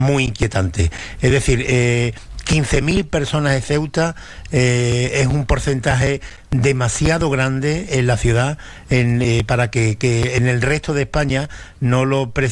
muy inquietante. Es decir, 15.000 personas de Ceuta es un porcentaje demasiado grande en la ciudad para que en el resto de España no lo